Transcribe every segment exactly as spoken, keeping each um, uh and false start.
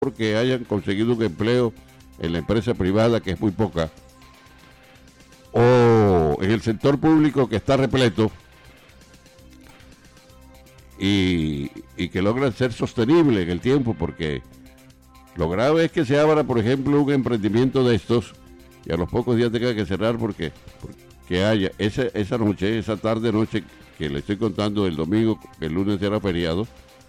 porque hayan conseguido un empleo en la empresa privada, que es muy poca, o en el sector público, que está repleto, y, y que logran ser sostenibles en el tiempo, porque lo grave es que se abra, por ejemplo, un emprendimiento de estos y a los pocos días tenga que cerrar porque, porque haya esa, esa noche, esa tarde noche que le estoy contando, el domingo, que el lunes era feriado.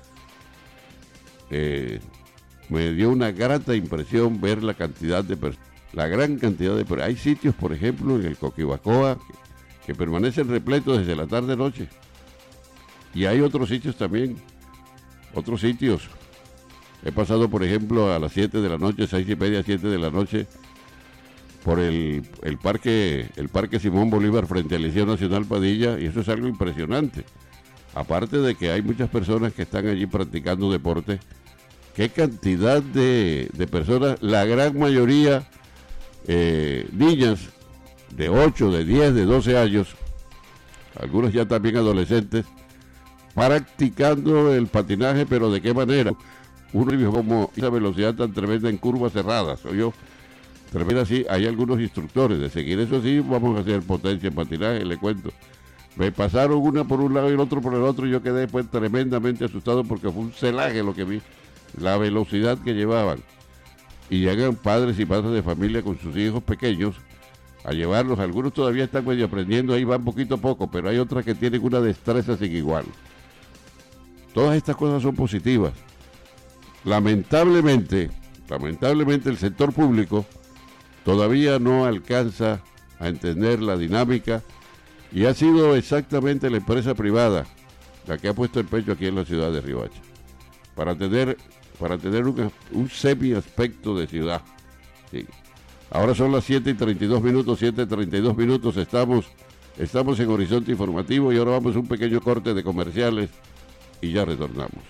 eh, me dio una grata impresión ver la cantidad de personas, la gran cantidad de personas. Hay sitios, por ejemplo, en el Coquibacoa, que, que permanecen repletos desde la tarde noche. Y hay otros sitios también, otros sitios. He pasado, por ejemplo, a las siete de la noche, seis y media, siete de la noche, por el, el parque el parque Simón Bolívar frente al Liceo Nacional Padilla, y eso es algo impresionante. Aparte de que hay muchas personas que están allí practicando deporte, qué cantidad de, de personas, la gran mayoría eh, niñas de ocho, de diez, de doce años, algunos ya también adolescentes, practicando el patinaje, pero ¿de qué manera? Uno como esa velocidad tan tremenda en curvas cerradas, ¿o yo? Tremenda así, hay algunos instructores, de seguir eso así, vamos a hacer potencia en patinaje, le cuento. Me pasaron una por un lado y el otro por el otro, y yo quedé pues tremendamente asustado porque fue un celaje lo que vi, la velocidad que llevaban. Y llegan padres y padres de familia con sus hijos pequeños a llevarlos, algunos todavía están medio aprendiendo, ahí van poquito a poco, pero hay otras que tienen una destreza sin igual. Todas estas cosas son positivas. Lamentablemente, lamentablemente el sector público todavía no alcanza a entender la dinámica, y ha sido exactamente la empresa privada la que ha puesto el pecho aquí en la ciudad de Riohacha para tener, para tener un, un semi-aspecto de ciudad. Sí. Ahora son las siete y treinta y dos minutos, siete y treinta y dos minutos, estamos, estamos en Horizonte Informativo, y ahora vamos a un pequeño corte de comerciales y ya retornamos.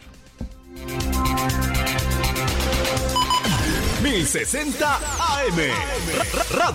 mil sesenta A M.